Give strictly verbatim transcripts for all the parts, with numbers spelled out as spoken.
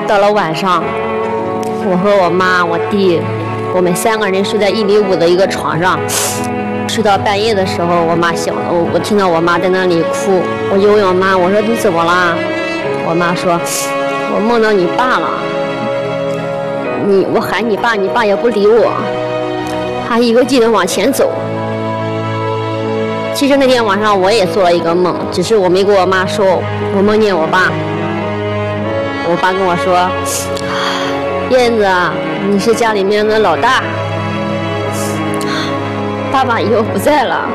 到了晚上，我和我妈、我弟，我们三个人睡在一米五的一个床上，睡到半夜的时候，我妈醒了，我我听到我妈在那里哭，我就问我妈，我说你怎么了？我妈说，我梦到你爸了。你我喊你爸，你爸也不理我，他一个劲的往前走。其实那天晚上我也做了一个梦，只是我没跟我妈说，我梦见我爸。我爸跟我说，燕子，你是家里面的老大，爸爸以后不在了，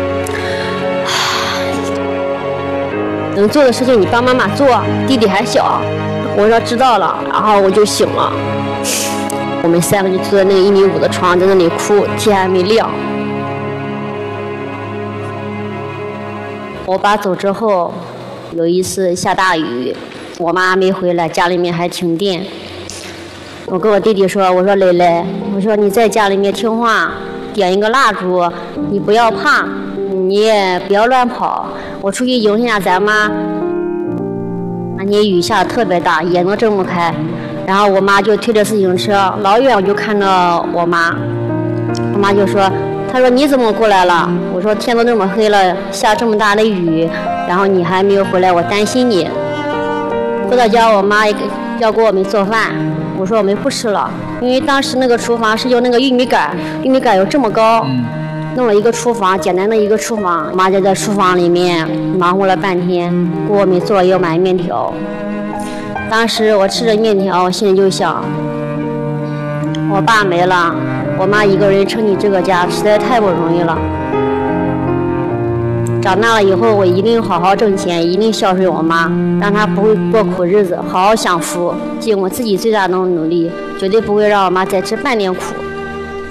能做的事情你帮妈妈做，弟弟还小。我说知道了，然后我就醒了。我们三个就坐在那个一米五的床，在那里哭，天还没亮。我爸走之后，有一次下大雨，我妈没回来，家里面还停电。我跟我弟弟说，我说蕾蕾，我说你在家里面听话，点一个蜡烛，你不要怕，你也不要乱跑，我出去迎一下咱妈。那天雨下得特别大，眼都睁不开。然后我妈就推着自行车，老远我就看到我妈，我妈就说，她说你怎么过来了？我说天都这么黑了，下这么大的雨，然后你还没有回来，我担心你。回到家，我妈要给我们做饭，我说我们不吃了，因为当时那个厨房是用那个玉米杆，玉米杆有这么高，弄了一个厨房，简单的一个厨房，我妈就在厨房里面忙活了半天，给我们做一碗面条。当时我吃着面条，我心里就想，我爸没了，我妈一个人撑起这个家，实在太不容易了。长大了以后，我一定好好挣钱，一定孝顺我妈，让她不会过苦日子，好好享福，尽我自己最大的努力，绝对不会让我妈再吃半点苦。